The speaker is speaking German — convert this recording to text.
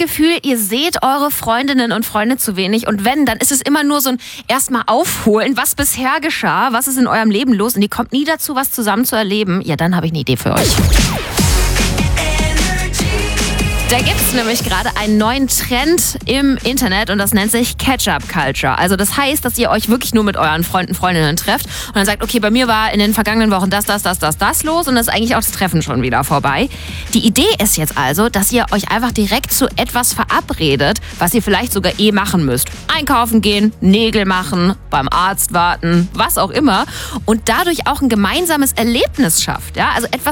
Gefühl, ihr seht eure Freundinnen und Freunde zu wenig und wenn, dann ist es immer nur so ein erstmal aufholen, was bisher geschah, was ist in eurem Leben los und ihr kommt nie dazu, was zusammen zu erleben. Ja, dann habe ich eine Idee für euch. Da gibt es nämlich gerade einen neuen Trend im Internet und das nennt sich Catch-up-Culture. Also das heißt, dass ihr euch wirklich nur mit euren Freunden, Freundinnen trefft und dann sagt, okay, bei mir war in den vergangenen Wochen das los und das ist eigentlich auch das Treffen schon wieder vorbei. Die Idee ist jetzt also, dass ihr euch einfach direkt zu etwas verabredet, was ihr vielleicht sogar machen müsst. Einkaufen gehen, Nägel machen, beim Arzt warten, was auch immer und dadurch auch ein gemeinsames Erlebnis schafft. Ja? Also etwas,